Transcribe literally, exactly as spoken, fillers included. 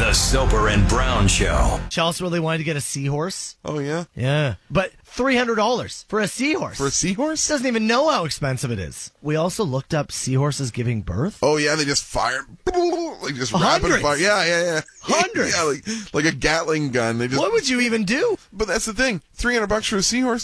The Soper and Brown Show. Chelsea really wanted to get a seahorse. Oh, yeah? Yeah. But three hundred dollars for a seahorse. For a seahorse? Doesn't even know how expensive it is. We also looked up seahorses giving birth. Oh, yeah, they just fire. Like just rapid Hundreds. fire. Yeah, yeah, yeah. Hundreds. Yeah, like, like a Gatling gun. They just. What would you even do? But that's the thing. three hundred bucks for a seahorse?